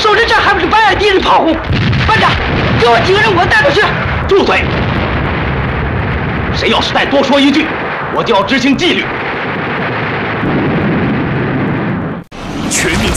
守着这还不是白挨敌人炮轰？班长，给我几个人，我带出去。 住嘴！谁要是再多说一句，我就要执行纪律。